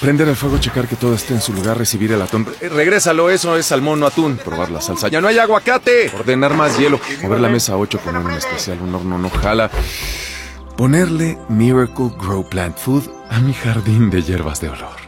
Prender el fuego, checar que todo esté en su lugar, recibir el atún. Regrésalo, eso es salmón, no atún. Probar la salsa. ¡Ya no hay aguacate! Ordenar más hielo. Mover la mesa 8, poner un especial, un horno no jala. Ponerle Miracle Grow Plant Food a mi jardín de hierbas de olor.